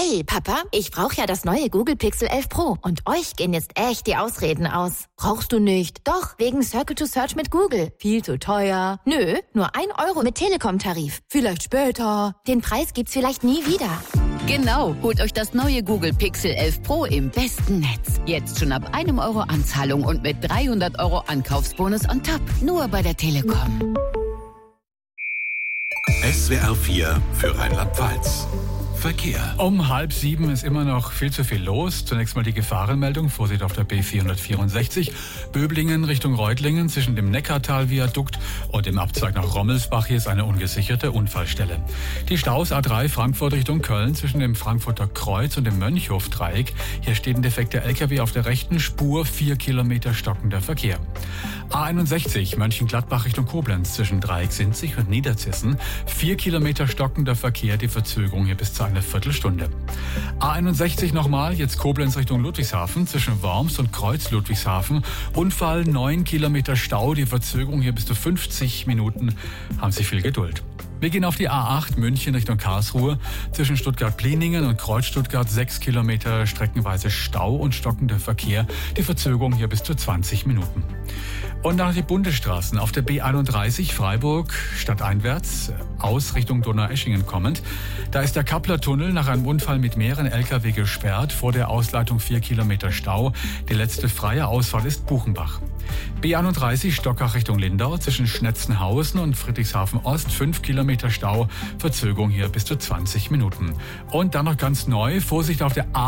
Hey, Papa, ich brauche ja das neue Google Pixel 11 Pro und euch gehen jetzt echt die Ausreden aus. Brauchst du nicht? Doch, wegen Circle to Search mit Google. Viel zu teuer. Nö, nur 1 Euro mit Telekom-Tarif. Vielleicht später. Den Preis gibt's vielleicht nie wieder. Genau, holt euch das neue Google Pixel 11 Pro im besten Netz. Jetzt schon ab 1 Euro Anzahlung und mit 300 Euro Ankaufsbonus on top. Nur bei der Telekom. SWR 4 für Rheinland-Pfalz. Verkehr. Um 6:30 ist immer noch viel zu viel los. Zunächst mal die Gefahrenmeldung. Vorsicht auf der B464. Böblingen Richtung Reutlingen zwischen dem Neckartal-Viadukt und dem Abzweig nach Rommelsbach. Hier ist eine ungesicherte Unfallstelle. Die Staus A3 Frankfurt Richtung Köln zwischen dem Frankfurter Kreuz und dem Mönchhof-Dreieck. Hier steht ein defekter LKW auf der rechten Spur. 4 Kilometer stockender Verkehr. A61 Mönchengladbach Richtung Koblenz zwischen Dreiecksinzig und Niederzissen. 4 Kilometer stockender Verkehr. Die Verzögerung hier bis zu eine Viertelstunde. A61 nochmal, jetzt Koblenz Richtung Ludwigshafen, zwischen Worms und Kreuz Ludwigshafen. Unfall, 9 Kilometer Stau, die Verzögerung hier bis zu 50 Minuten. Haben Sie viel Geduld. Wir gehen auf die A8 München Richtung Karlsruhe. Zwischen Stuttgart-Pliningen und Kreuz Stuttgart 6 Kilometer streckenweise Stau und stockender Verkehr. Die Verzögerung hier bis zu 20 Minuten. Und dann die Bundesstraßen auf der B31 Freiburg stadteinwärts aus Richtung Donaueschingen kommend. Da ist der Kappler-Tunnel nach einem Unfall mit mehreren Lkw gesperrt. Vor der Ausleitung 4 Kilometer Stau. Die letzte freie Ausfahrt ist Buchenbach. B31 Stockach Richtung Lindau zwischen Schnetzenhausen und Friedrichshafen Ost 5 Kilometer Stau, Verzögerung hier bis zu 20 Minuten. Und dann noch ganz neu, Vorsicht auf der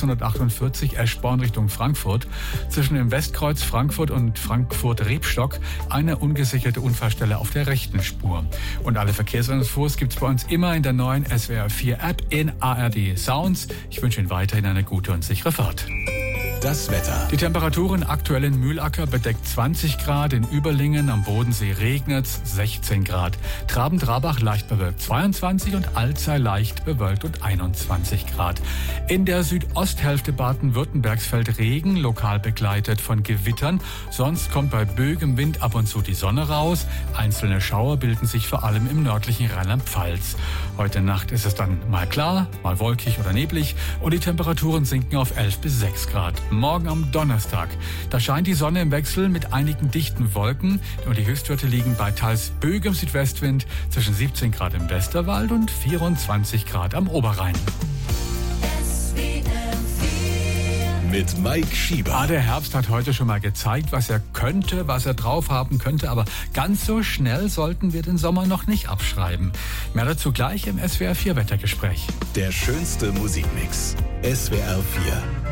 A648 Eschborn Richtung Frankfurt zwischen dem Westkreuz Frankfurt und Frankfurt-Rebstock eine ungesicherte Unfallstelle auf der rechten Spur. Und alle Verkehrsinfos gibt's bei uns immer in der neuen SWR 4 App in ARD Sounds. Ich wünsche Ihnen weiterhin eine gute und sichere Fahrt. Das Wetter. Die Temperaturen aktuell in Mühlacker bedeckt 20 Grad, in Überlingen am Bodensee regnet 16 Grad. Traben-Trabach leicht bewölkt 22 und Alzey leicht bewölkt und 21 Grad. In der Südosthälfte Baden-Württembergs fällt Regen, lokal begleitet von Gewittern. Sonst kommt bei böigem Wind ab und zu die Sonne raus. Einzelne Schauer bilden sich vor allem im nördlichen Rheinland-Pfalz. Heute Nacht ist es dann mal klar, mal wolkig oder neblig und die Temperaturen sinken auf 11 bis 6 Grad. Morgen am Donnerstag. Da scheint die Sonne im Wechsel mit einigen dichten Wolken und die Höchstwerte liegen bei teils böigem Südwestwind zwischen 17 Grad im Westerwald und 24 Grad am Oberrhein. Mit Mike Schieber. Der Herbst hat heute schon mal gezeigt, was er könnte, was er drauf haben könnte, aber ganz so schnell sollten wir den Sommer noch nicht abschreiben. Mehr dazu gleich im SWR 4 Wettergespräch. Der schönste Musikmix. SWR 4.